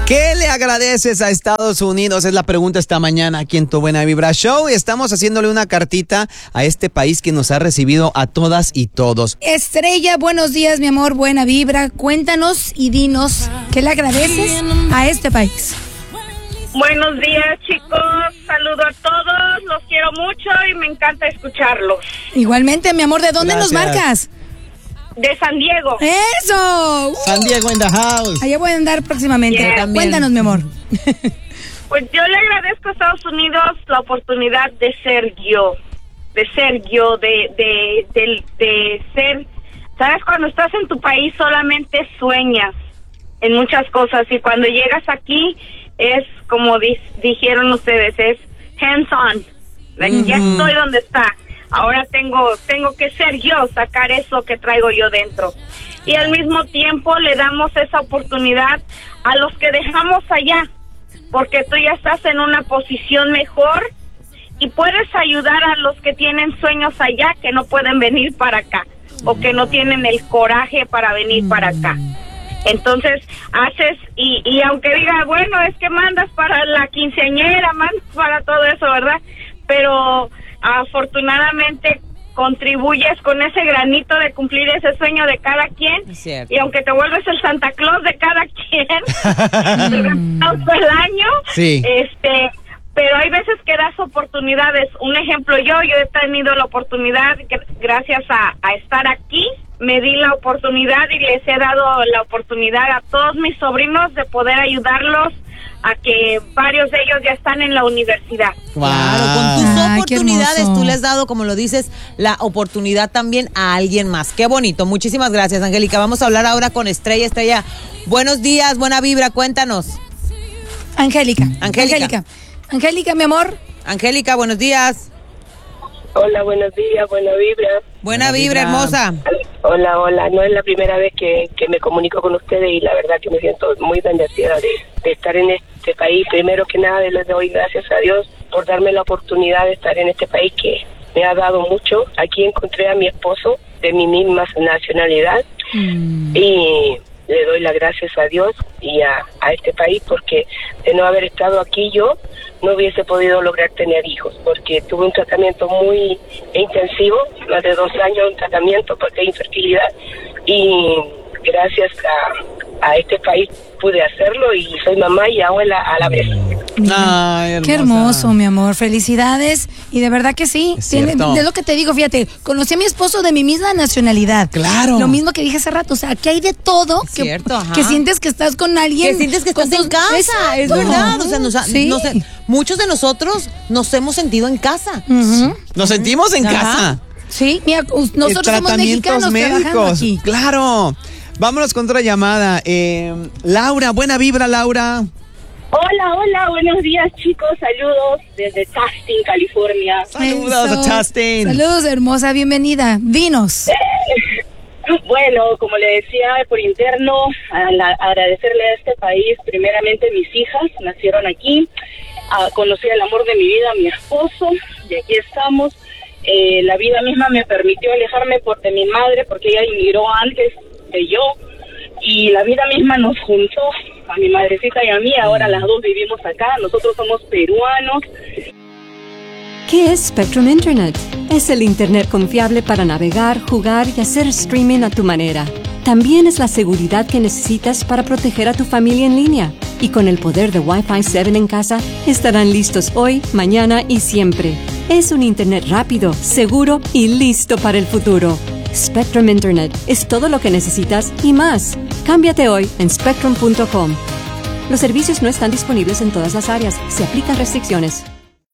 ¿Qué le agradeces a Estados Unidos? Es la pregunta esta mañana aquí en Tu Buena Vibra Show. Estamos haciéndole una cartita a este país que nos ha recibido a todas y todos. Estrella, buenos días, mi amor, buena vibra. Cuéntanos y dinos, ¿qué le agradeces a este país? Buenos días, chicos. Saludo a todos. Los quiero mucho y me encanta escucharlos. Igualmente, mi amor, ¿de dónde Gracias. nos marcas? De San Diego. ¡Eso! San Diego in the house. Allá voy a andar próximamente. Yeah. Cuéntanos, mi amor. Pues yo le agradezco a Estados Unidos la oportunidad de ser yo. De ser... ¿Sabes? Cuando estás en tu país solamente sueñas en muchas cosas y cuando llegas aquí es como dijeron ustedes, es hands on. Ya estoy donde está. Ahora tengo que ser yo, sacar eso que traigo yo dentro. Y al mismo tiempo le damos esa oportunidad a los que dejamos allá, porque tú ya estás en una posición mejor y puedes ayudar a los que tienen sueños allá que no pueden venir para acá o que no tienen el coraje para venir para acá. Entonces haces y aunque diga, bueno, es que mandas para la quinceañera, mandas para todo eso, ¿verdad? Pero afortunadamente contribuyes con ese granito de cumplir ese sueño de cada quien. Y aunque te vuelves el Santa Claus de cada quien todo el año, sí. Pero hay veces que das oportunidades. Un ejemplo, yo he tenido la oportunidad, gracias a estar aquí, me di la oportunidad y les he dado la oportunidad a todos mis sobrinos de poder ayudarlos a que varios de ellos ya están en la universidad. Claro, con tus oportunidades tú le has dado, como lo dices, la oportunidad también a alguien más. Qué bonito. Muchísimas gracias, Angélica. Vamos a hablar ahora con Estrella. Estrella, buenos días, buena vibra, cuéntanos. Angélica, mi amor. Angélica, buenos días. Hola, buenos días, buena vibra. Buena vibra, hermosa. Hola, no es la primera vez que me comunico con ustedes y la verdad que me siento muy bendecida de estar en este país. Primero que nada, les doy gracias a Dios por darme la oportunidad de estar en este país que me ha dado mucho. Aquí encontré a mi esposo de mi misma nacionalidad y le doy las gracias a Dios y a este país porque de no haber estado aquí yo no hubiese podido lograr tener hijos porque tuve un tratamiento muy intensivo, más de 2 años de tratamiento porque hay infertilidad y gracias a este país pude hacerlo y soy mamá y abuela a la vez. Ay, qué hermoso, mi amor. Felicidades. Y de verdad que sí. Es cierto. Es lo que te digo, fíjate. Conocí a mi esposo de mi misma nacionalidad. Claro. Lo mismo que dije hace rato. O sea, aquí hay de todo. Que sientes que estás con alguien. Que sientes que estás en casa. Es verdad. O sea, muchos de nosotros nos hemos sentido en casa. Nos sentimos en casa. Sí, mira, nosotros somos mexicanos trabajando aquí. Claro. Vámonos con otra llamada. Laura, buena vibra, Laura. Hola, buenos días, chicos. Saludos desde Tustin, California. Saludos a Tustin. Saludos, hermosa, bienvenida. Dinos. Bueno, como le decía por interno, agradecerle a este país, primeramente mis hijas nacieron aquí, conocí el amor de mi vida, mi esposo, y aquí estamos. La vida misma me permitió alejarme de mi madre porque ella emigró antes que yo, y la vida misma nos juntó a mi madrecita y a mí. Ahora las dos vivimos acá, nosotros somos peruanos. ¿Qué es Spectrum Internet? Es el Internet confiable para navegar, jugar y hacer streaming a tu manera. También es la seguridad que necesitas para proteger a tu familia en línea. Y con el poder de Wi-Fi 7 en casa, estarán listos hoy, mañana y siempre. Es un Internet rápido, seguro y listo para el futuro. Spectrum Internet es todo lo que necesitas y más. Cámbiate hoy en spectrum.com. Los servicios no están disponibles en todas las áreas. Se aplican restricciones.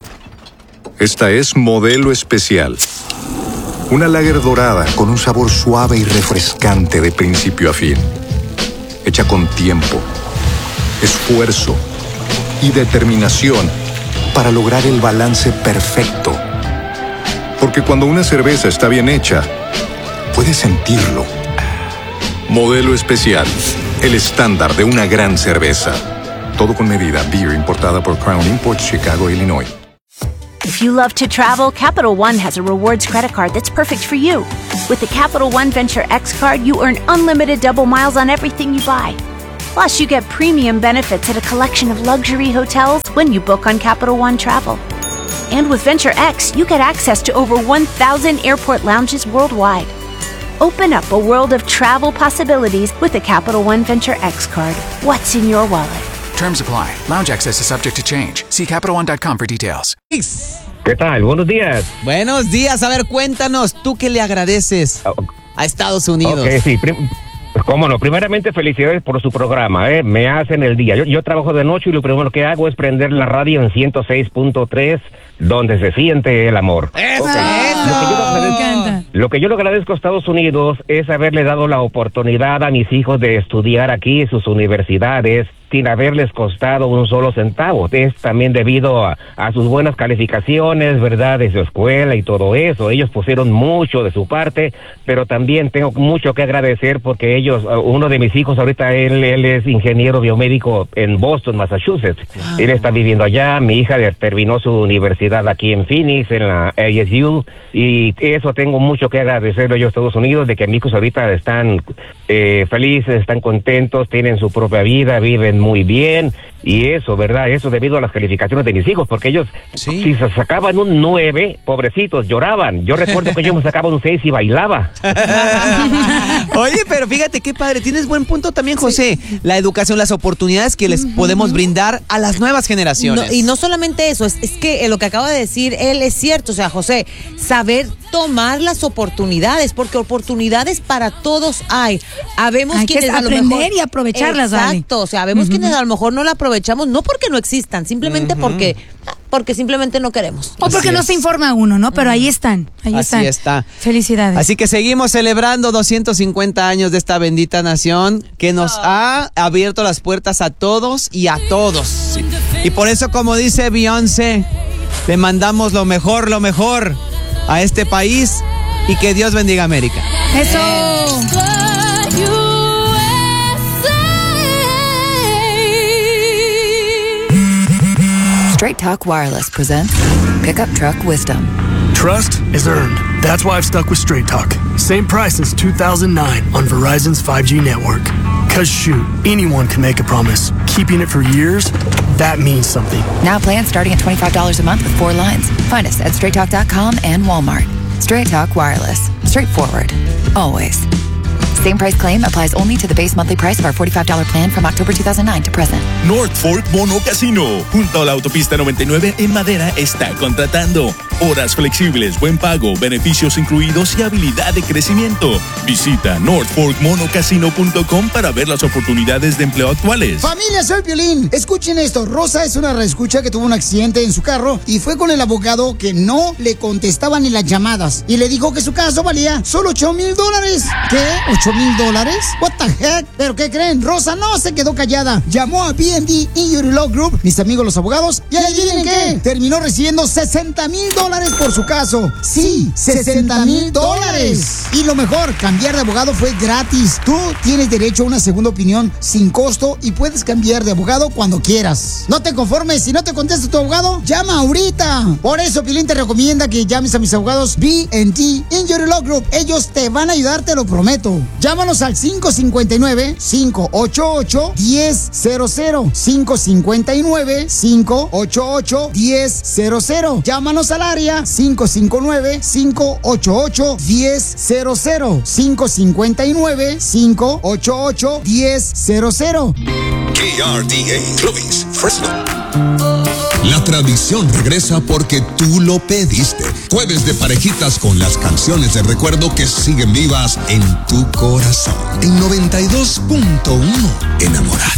Esta es Modelo Especial. Una lager dorada con un sabor suave y refrescante de principio a fin. Hecha con tiempo, esfuerzo y determinación para lograr el balance perfecto. Porque cuando una cerveza está bien hecha, puedes sentirlo. Modelo Especial, el estándar de una gran cerveza. Todo con medida. Beer importada por Crown Imports, Chicago, Illinois. If you love to travel, Capital One has a rewards credit card that's perfect for you. With the Capital One Venture X card, you earn unlimited double miles on everything you buy. Plus, you get premium benefits at a collection of luxury hotels when you book on Capital One Travel. And with Venture X, you get access to over 1,000 airport lounges worldwide. Open up a world of travel possibilities with the Capital One Venture X card. What's in your wallet? Terms apply. Lounge access is subject to change. See CapitalOne.com for details. ¿Qué tal? Buenos días. Buenos días. A ver, cuéntanos, ¿tú qué le agradeces a Estados Unidos? Ok, sí. Cómo no, primeramente felicidades por su programa, me hacen el día. Yo trabajo de noche y lo primero que hago es prender la radio en 106.3, donde se siente el amor. ¡Eso! Lo que yo le agradezco a Estados Unidos es haberle dado la oportunidad a mis hijos de estudiar aquí en sus universidades sin haberles costado un solo centavo. Es también debido a sus buenas calificaciones, ¿verdad?, de su escuela y todo eso. Ellos pusieron mucho de su parte, pero también tengo mucho que agradecer porque ellos, uno de mis hijos ahorita, él es ingeniero biomédico en Boston, Massachusetts. Él está viviendo allá. Mi hija terminó su universidad aquí en Phoenix, en la ASU, y eso tengo mucho que agradecerle yo a Estados Unidos, de que mis hijos ahorita están felices, están contentos, tienen su propia vida, viven muy bien, y eso, ¿verdad? Eso debido a las calificaciones de mis hijos, porque ellos, si se sacaban un 9, pobrecitos, lloraban. Yo recuerdo que yo me sacaba un 6 y bailaba. Oye, pero fíjate qué padre, tienes buen punto también, José. La educación, las oportunidades que les podemos brindar a las nuevas generaciones. No, y no solamente eso, es que lo que acaba de decir él es cierto, o sea, José, saber tomar las oportunidades, porque oportunidades para todos hay. Habemos hay quienes que a lo aprender mejor, y aprovecharlas, exacto, Dani. O sea, vemos quienes a lo mejor no la aprovechamos, no porque no existan, simplemente porque simplemente no queremos. O porque no se informa uno, ¿no? Pero ahí están, Así está. Felicidades. Así que seguimos celebrando 250 años de esta bendita nación que nos ha abierto las puertas a todos y a todos. Y por eso, como dice Beyoncé, le mandamos lo mejor a este país y que Dios bendiga a América. ¡Eso! Straight Talk Wireless presents Pickup Truck Wisdom. Trust is earned. That's why I've stuck with Straight Talk. Same price since 2009 on Verizon's 5G network. Cause shoot, anyone can make a promise. Keeping it for years, that means something. Now plans starting at $25 a month with 4 lines. Find us at straighttalk.com and Walmart. Straight Talk Wireless. Straightforward. Always. Same price claim applies only to the base monthly price of our $45 plan from October 2009 to present. North Fork Mono Casino, junto a la autopista 99 en Madera, está contratando. Horas flexibles, buen pago, beneficios incluidos y habilidad de crecimiento. Visita northforkmonocasino.com para ver las oportunidades de empleo actuales. Familia, soy Piolín. Escuchen esto. Rosa es una reescucha que tuvo un accidente en su carro y fue con el abogado que no le contestaban ni las llamadas. Y le dijo que su caso valía solo $8,000. ¿Qué? $8,000? What the heck? ¿Pero qué creen? Rosa no se quedó callada. Llamó a BND Injury Law Group, mis amigos los abogados, y adivinen qué, terminó recibiendo $60,000 por su caso. Sí, $60,000. Y lo mejor, cambiar de abogado fue gratis. Tú tienes derecho a una segunda opinión sin costo y puedes cambiar de abogado cuando quieras. No te conformes, si no te contesta tu abogado, llama ahorita. Por eso Pilín te recomienda que llames a mis abogados BND Injury Law Group. Ellos te van a ayudar, te lo prometo. Llámanos al 559-588-1000. 559-588-1000. Llámanos al área 559-588-1000. 559-588-1000. KRDA Clovis, Fresno. La tradición regresa porque tú lo pediste. Jueves de parejitas con las canciones de recuerdo que siguen vivas en tu corazón. En 92.1, enamorada.